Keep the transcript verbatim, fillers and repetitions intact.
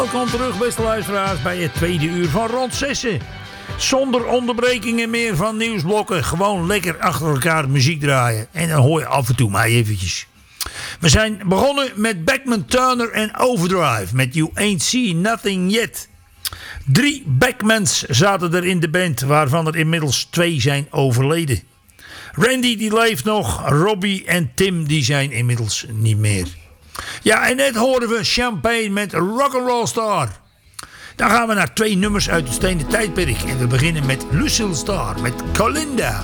Welkom terug, beste luisteraars, bij het tweede uur van Rond Zessen. Zonder onderbrekingen meer van nieuwsblokken. Gewoon lekker achter elkaar muziek draaien. En dan hoor je af en toe maar eventjes. We zijn begonnen met Beckman Turner en Overdrive. Met You Ain't Seen Nothing Yet. Drie Beckmans zaten er in de band, waarvan er inmiddels twee zijn overleden. Randy die leeft nog, Robbie en Tim die zijn inmiddels niet meer. Ja, en net hoorden we Champagne met Rock'n'Roll Star. Dan gaan we naar twee nummers uit het stenen tijdperk. En we beginnen met Lucille Star met Colinda.